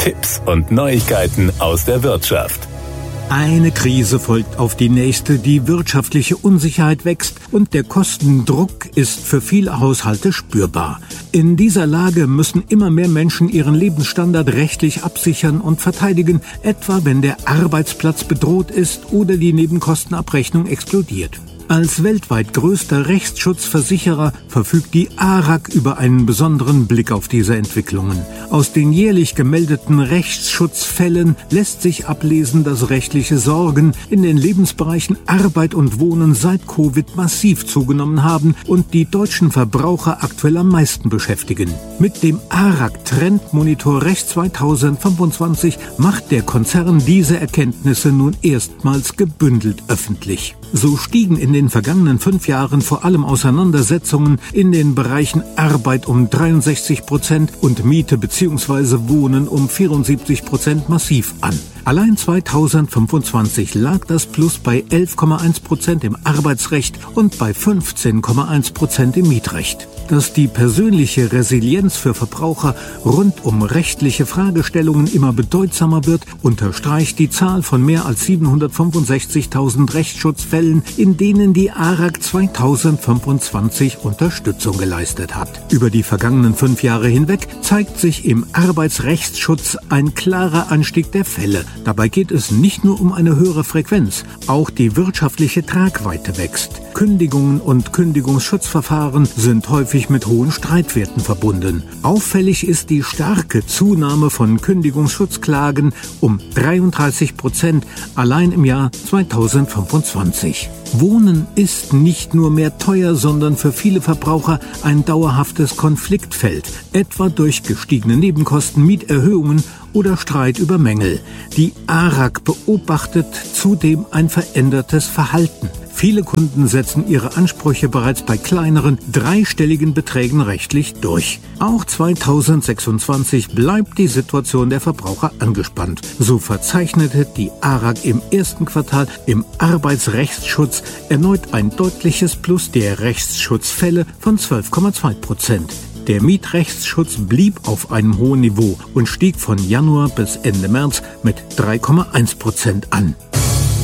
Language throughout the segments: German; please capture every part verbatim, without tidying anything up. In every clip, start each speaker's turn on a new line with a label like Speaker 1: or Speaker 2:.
Speaker 1: Tipps und Neuigkeiten aus der Wirtschaft.
Speaker 2: Eine Krise folgt auf die nächste, die wirtschaftliche Unsicherheit wächst und der Kostendruck ist für viele Haushalte spürbar. In dieser Lage müssen immer mehr Menschen ihren Lebensstandard rechtlich absichern und verteidigen, etwa wenn der Arbeitsplatz bedroht ist oder die Nebenkostenabrechnung explodiert. Als weltweit größter Rechtsschutzversicherer verfügt die A R A G über einen besonderen Blick auf diese Entwicklungen. Aus den jährlich gemeldeten Rechtsschutzfällen lässt sich ablesen, dass rechtliche Sorgen in den Lebensbereichen Arbeit und Wohnen seit Covid massiv zugenommen haben und die deutschen Verbraucher aktuell am meisten beschäftigen. Mit dem A R A G-Trendmonitor Recht zweitausendfünfundzwanzig macht der Konzern diese Erkenntnisse nun erstmals gebündelt öffentlich. So stiegen in den vergangenen fünf Jahren vor allem Auseinandersetzungen in den Bereichen Arbeit um dreiundsechzig Prozent und Miete bzw. Wohnen um vierundsiebzig Prozent massiv an. Allein zweitausendfünfundzwanzig lag das Plus bei elf Komma eins Prozent im Arbeitsrecht und bei fünfzehn Komma eins Prozent im Mietrecht. Dass die persönliche Resilienz für Verbraucher rund um rechtliche Fragestellungen immer bedeutsamer wird, unterstreicht die Zahl von mehr als siebenhundertfünfundsechzigtausend Rechtsschutzfällen, in denen die A R A G zweitausendfünfundzwanzig Unterstützung geleistet hat. Über die vergangenen fünf Jahre hinweg zeigt sich im Arbeitsrechtsschutz ein klarer Anstieg der Fälle. Dabei geht es nicht nur um eine höhere Frequenz, auch die wirtschaftliche Tragweite wächst. Kündigungen und Kündigungsschutzverfahren sind häufig mit hohen Streitwerten verbunden. Auffällig ist die starke Zunahme von Kündigungsschutzklagen um dreiunddreißig Prozent allein im Jahr zweitausendfünfundzwanzig. Wohnen ist nicht nur mehr teuer, sondern für viele Verbraucher ein dauerhaftes Konfliktfeld, etwa durch gestiegene Nebenkosten, Mieterhöhungen oder Streit über Mängel. Die A R A G beobachtet zudem ein verändertes Verhalten. Viele Kunden setzen ihre Ansprüche bereits bei kleineren, dreistelligen Beträgen rechtlich durch. Auch zweitausendsechsundzwanzig bleibt die Situation der Verbraucher angespannt. So verzeichnete die A R A G im ersten Quartal im Arbeitsrechtsschutz erneut ein deutliches Plus der Rechtsschutzfälle von zwölf Komma zwei Prozent. Der Mietrechtsschutz blieb auf einem hohen Niveau und stieg von Januar bis Ende März mit drei Komma eins Prozent an.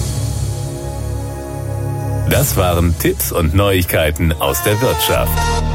Speaker 1: Das waren Tipps und Neuigkeiten aus der Wirtschaft.